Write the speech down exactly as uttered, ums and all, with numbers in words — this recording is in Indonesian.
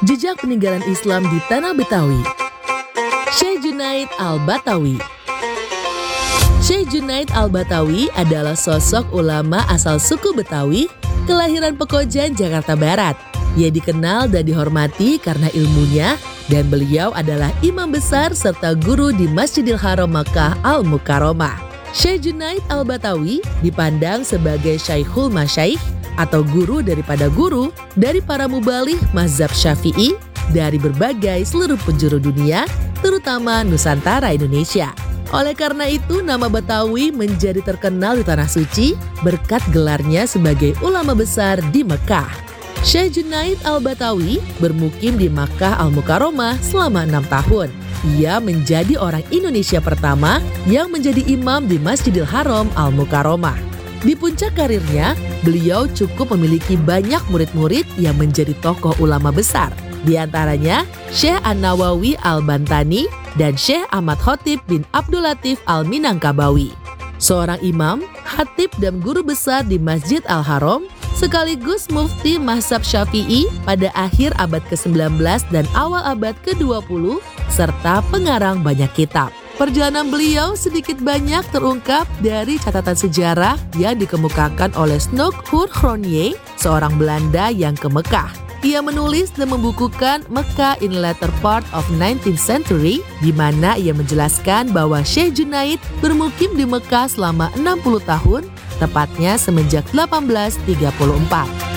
Jejak peninggalan Islam di Tanah Betawi. Syekh Junaid Al-Batawi. Syekh Junaid Al-Batawi adalah sosok ulama asal suku Betawi, kelahiran Pekojan, Jakarta Barat. Ia dikenal dan dihormati karena ilmunya, dan beliau adalah imam besar serta guru di Masjidil Haram Makkah Al-Mukarramah. Syekh Junaid Al-Batawi dipandang sebagai Syekhul Masyaikh atau guru daripada guru dari para mubaligh mazhab Syafi'i dari berbagai seluruh penjuru dunia, terutama Nusantara Indonesia. Oleh karena itu, nama Batawi menjadi terkenal di Tanah Suci berkat gelarnya sebagai ulama besar di Mekah. Syekh Junaid Al-Batawi bermukim di Makkah Al-Mukarramah selama enam tahun. Ia menjadi orang Indonesia pertama yang menjadi imam di Masjidil Haram Al-Mukarramah. Di puncak karirnya, beliau cukup memiliki banyak murid-murid yang menjadi tokoh ulama besar. Di antaranya Syekh An-Nawawi Al-Bantani dan Syekh Ahmad Khotib bin Abdul Latif Al-Minangkabawi. Seorang imam, khatib dan guru besar di Masjid Al-Haram, sekaligus mufti mazhab Syafi'i pada akhir abad ke sembilan belas dan awal abad ke dua puluh, serta pengarang banyak kitab. Perjalanan beliau sedikit banyak terungkap dari catatan sejarah yang dikemukakan oleh Snoek Hurgronje, seorang Belanda yang ke Mekah. Ia menulis dan membukukan Mekah in later part of nineteenth century, di mana ia menjelaskan bahwa Syekh Junaid bermukim di Mekah selama enam puluh tahun, tepatnya semenjak seribu delapan ratus tiga puluh empat.